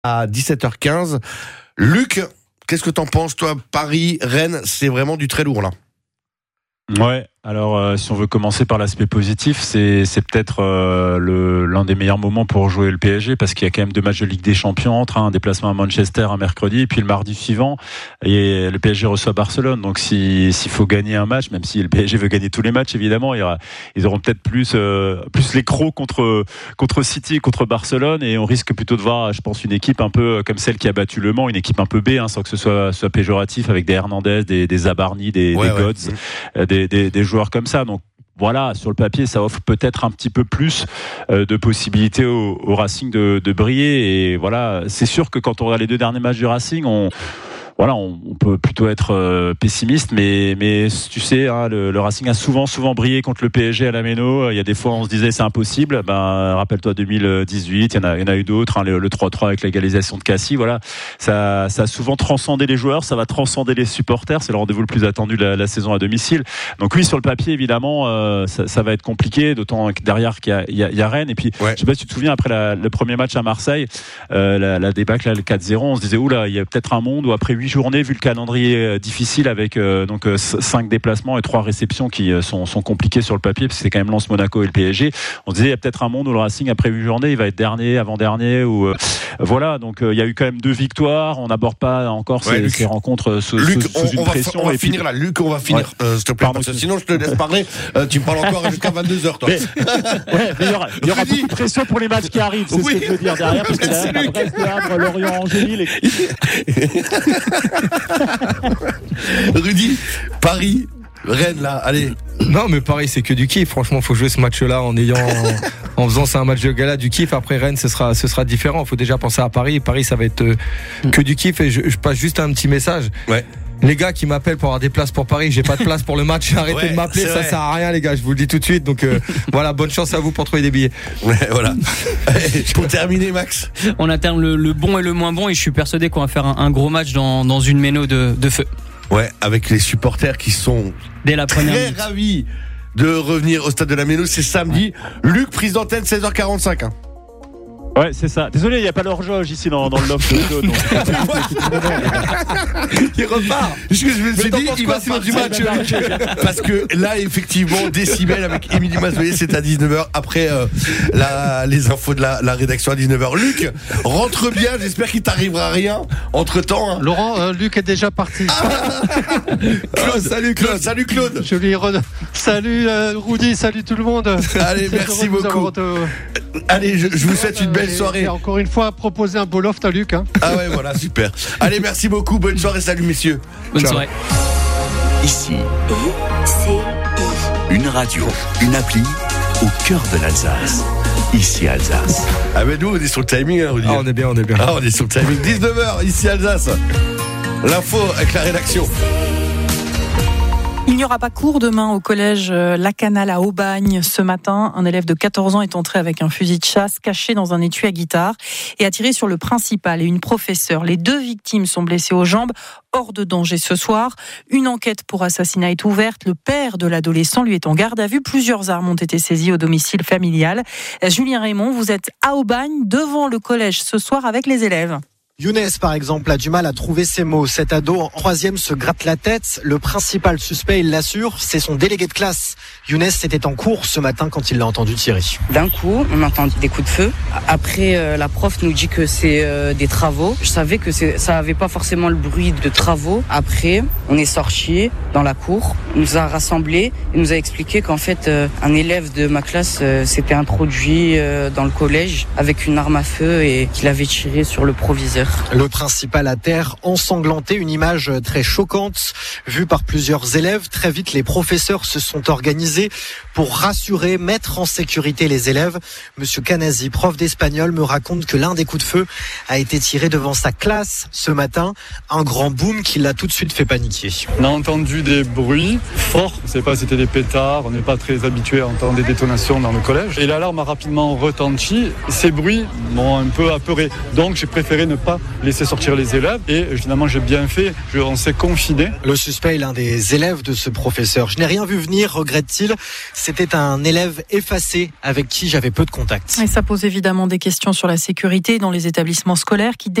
à 17h15. Luc, qu'est-ce que t'en penses, toi? Paris, Rennes, c'est vraiment du très lourd là. Ouais, alors si on veut commencer par l'aspect positif, c'est peut-être l'un des meilleurs moments pour jouer le PSG, parce qu'il y a quand même 2 matchs de Ligue des Champions entre un déplacement à Manchester un mercredi, et puis le mardi suivant, et le PSG reçoit Barcelone. Donc s'il faut gagner un match, même si le PSG veut gagner tous les matchs évidemment, ils auront peut-être plus les crocs contre City et contre Barcelone, et on risque plutôt de voir, je pense, une équipe un peu comme celle qui a battu Le Mans, une équipe un peu B, sans que ce soit péjoratif, avec des Hernandez, des Zabarni, des Gods, des joueurs comme ça. Donc voilà, sur le papier, ça offre peut-être un petit peu plus de possibilités au Racing de briller. Et voilà, c'est sûr que quand on regarde les 2 derniers matchs du Racing, on peut plutôt être pessimiste, mais tu sais, le Racing a souvent brillé contre le PSG à la Méno. Il y a des fois on se disait c'est impossible. Rappelle-toi 2018, il y en a eu d'autres, le 3-3 avec l'égalisation de Cassie. Voilà, ça a souvent transcendé les joueurs, ça va transcender les supporters. C'est le rendez-vous le plus attendu de la saison à domicile. Donc oui, sur le papier évidemment, ça va être compliqué, d'autant que derrière qu'il y a Rennes. Et puis je sais pas si tu te souviens, après le premier match à Marseille, la débâcle là, le 4-0, on se disait oula, il y a peut-être un monde où après 8 journées, vu le calendrier difficile, avec 5 déplacements et 3 réceptions qui sont compliquées sur le papier, parce que c'est quand même Lens, Monaco et le PSG, on se disait il y a peut-être un monde où le Racing après 8 journées il va être dernier, avant-dernier, ou voilà. Donc il y a eu quand même 2 victoires, on n'aborde pas encore ces rencontres sous une pression. On va finir là, Luc, on va finir, s'il te plaît, parce que sinon je te laisse parler, tu me parles encore jusqu'à 22h toi. Mais il y aura beaucoup de pression pour les matchs qui arrivent, c'est ce que je veux dire derrière, parce que derrière Brest, Le Havre, Lorient, Angers, Rudy, Paris, Rennes là, allez. Non, mais Paris, c'est que du kiff. Franchement, faut jouer ce match-là en faisant ça un match de gala, du kiff. Après Rennes, ce sera différent. Faut déjà penser à Paris. Paris, ça va être que du kiff. Et je passe juste un petit message. Ouais. Les gars qui m'appellent pour avoir des places pour Paris, j'ai pas de place pour le match. Arrêtez de m'appeler, ça sert à rien, les gars. Je vous le dis tout de suite. Donc voilà, bonne chance à vous pour trouver des billets. Ouais, voilà. Pour terminer, Max, on alterne le bon et le moins bon, et je suis persuadé qu'on va faire un gros match dans une méno de feu. Ouais, avec les supporters qui sont dès la première très minute ravis de revenir au stade de la Méno. C'est samedi. Ouais. Luc, prise d'antenne 16h45. Ouais, c'est ça. Désolé, il n'y a pas l'horloge ici dans le loft. Donc il repart. Je me suis dit, il va faire du match. Parce que là, effectivement, Décibel avec Émilie Mazoyer, c'est à 19h. Après les infos de la rédaction à 19h. Luc, rentre bien. J'espère qu'il t'arrivera rien entre temps. Laurent, Luc est déjà parti. Claude, salut Claude. Salut Claude. Je lui salut Rudy, salut tout le monde. Allez, merci beaucoup. Allez, je vous souhaite une belle soirée. Et encore une fois, proposer un beau loft à Luc. Ah ouais, voilà, super. Allez, merci beaucoup. Bonne soirée, salut messieurs. Bonne soirée. Ici, une radio, une appli au cœur de l'Alsace. Ici Alsace. Ah mais nous, on est sur le timing, Rudy. Ah, on est bien. Ah, on est sur le timing. 19h, ici Alsace. L'info avec la rédaction. Il n'y aura pas cours demain au collège Lacanal à Aubagne. Ce matin, un élève de 14 ans est entré avec un fusil de chasse caché dans un étui à guitare et a tiré sur le principal et une professeure. Les 2 victimes sont blessées aux jambes, hors de danger ce soir. Une enquête pour assassinat est ouverte. Le père de l'adolescent lui est en garde à vue. Plusieurs armes ont été saisies au domicile familial. Julien Raymond, vous êtes à Aubagne, devant le collège ce soir avec les élèves. Younes, par exemple, a du mal à trouver ses mots. Cet ado en 3e se gratte la tête. Le principal suspect, il l'assure, c'est son délégué de classe. Younes était en cours ce matin quand il l'a entendu tirer. D'un coup, on entend des coups de feu. Après, la prof nous dit que c'est des travaux. Je savais que ça avait pas forcément le bruit de travaux. Après, on est sorti dans la cour. On nous a rassemblés et nous a expliqué qu'en fait, un élève de ma classe s'était introduit dans le collège avec une arme à feu et qu'il avait tiré sur le proviseur. Le principal à terre, ensanglanté, une image très choquante, vue par plusieurs élèves. Très vite, les professeurs se sont organisés pour rassurer, mettre en sécurité les élèves. Monsieur Canasi, prof d'espagnol, me raconte que l'un des coups de feu a été tiré devant sa classe ce matin. Un grand boom qui l'a tout de suite fait paniquer. On a entendu des bruits forts, on ne sait pas si c'était des pétards, on n'est pas très habitué à entendre des détonations dans le collège. Et l'alarme a rapidement retenti. Ces bruits m'ont un peu apeuré, donc j'ai préféré ne pas laisser sortir les élèves. Et finalement, j'ai bien fait. On s'est confiné. Le suspect est l'un des élèves de ce professeur. Je n'ai rien vu venir, regrette-t-il. C'était un élève effacé avec qui j'avais peu de contact. Et ça pose évidemment des questions sur la sécurité dans les établissements scolaires qui